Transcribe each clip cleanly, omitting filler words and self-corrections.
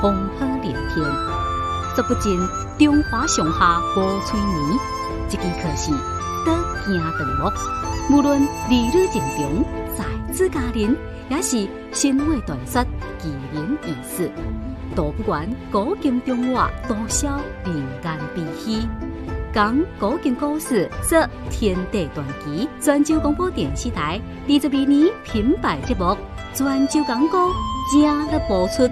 风波连天。说不尽中华上下无催眠，一支可是得行长路。无论儿女情长，在子家人，也是神话传说，奇人异事。都不管古今中外，多少人间悲喜。讲古今故事，说天地传奇。泉州广播电视台22年品牌节目《泉州讲故》正在播出。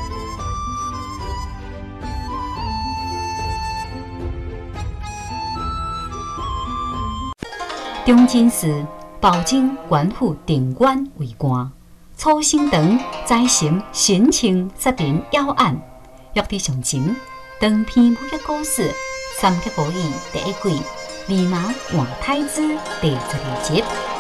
中进士保证官府定官为官，楚兴堂在行神情杀人要案，约地上情，长篇武侠故事《三国无义》第一季，李麻换太子第12集。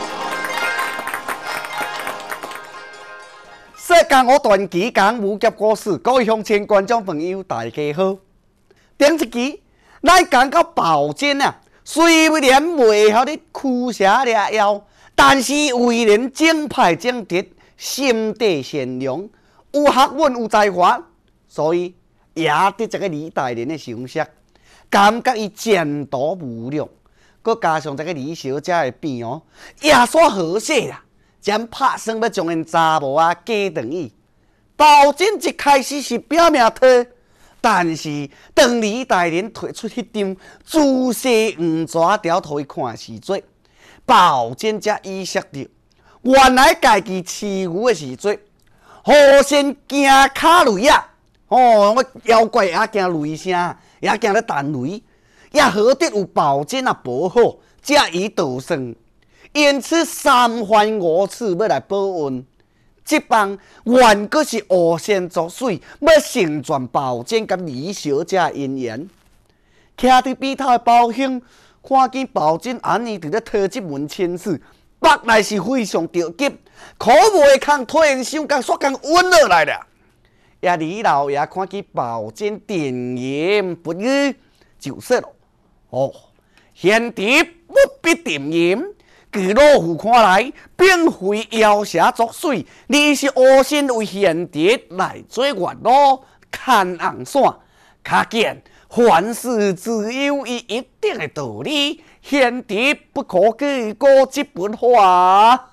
世间我传奇讲武侠故事，各位乡亲观众朋友大家好。顶一期咱讲到宝剑啊。虽然袂晓你驱邪掠妖，但是为人正派正直，心地善良，有学问有才华，所以也得这个李大人的赏识，感觉伊前途无量。佮加上这个李小姐的病哦，也煞好势啦，将拍算要将因查某啊嫁转去。宝剑一开始是表命退。但是，当李大人推出迄张姿势黄蛇条图伊看时阵，宝剑才意识到，原来家己欺负的时阵，好先惊卡雷啊！我妖怪也惊雷声，也惊咧弹雷，也好得有宝剑啊保护，才以逃生。因此三番五次要来报恩。这帮原阁是无限作祟，要成全宝剑甲李小姐的姻缘。徛伫边头的包兄看见宝剑安尼伫咧讨这门亲事，腹内是非常着急，可袂空突然想讲煞讲稳落来了。也李老爷看见宝剑甜言不语，就说了：“哦，贤弟不必甜言。”据老夫看来，并非妖邪作祟，你是恶心为贤弟来做月老看红线，可见凡事自有伊一定的道理。贤弟不可过过这本话。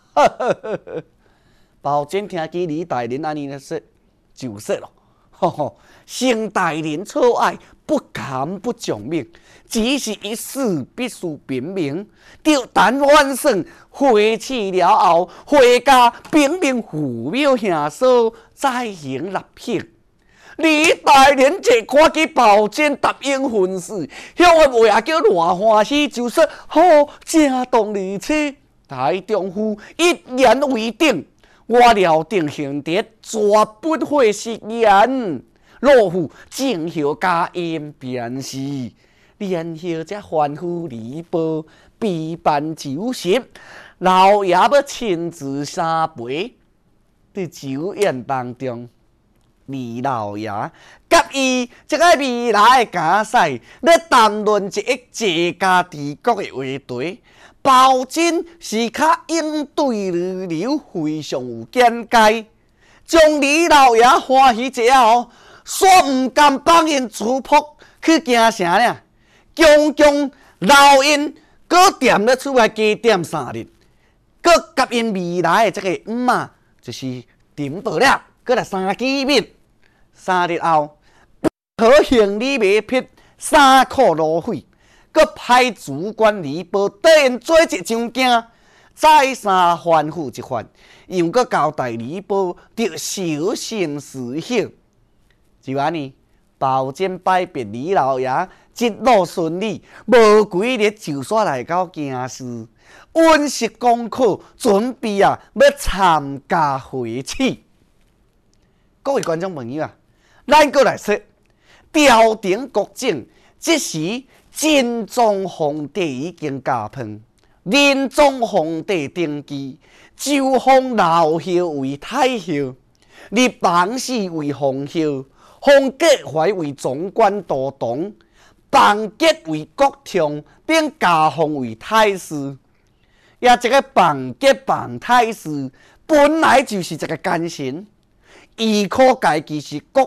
宝剑听见李大人安尼说，就说了：“邢大人错爱，不敢不讲明。只是一事必须禀明，就等晚上回去了后，回家禀明父庙下嫂，再行立聘。”李大人一看见宝剑答应婚事，向我话叫偌欢喜，就说：“好，正当如此。大丈夫一言为定，我料定兄弟绝不会食言。老夫正孝家宴便是。”连后才吩咐礼报，备办酒席，老爷要亲自三陪。在酒宴当中，李老爷甲伊这个未来的家婿咧谈论一个治家治国的话题。宝剑是较应对二流，非常有见解，将李老爷欢喜之后，煞唔甘放因主仆去京城呢。强强留因，搁踮咧厝内加踮3日，搁甲因未来的这个仔，就是点报了，搁来3见面。3日后，好行李未批，3块路费，搁派主管礼报带因做一张镜，再三吩咐一番，又搁交代礼报得小心事小。就安尼，宝剑拜别李老爷。一路顺利，无几日就煞来到京师，温习功课，准备要参加会试。各位观众朋友啊，咱过来说，朝廷国政，这时真宗皇帝已经驾崩，仁宗皇帝登基，就封老孝为太孝，立王氏为皇孝，封葛怀为总管都统。房结为国痛，并加封为太师。也这个房结房太师本来就是一个奸臣，依靠家己是国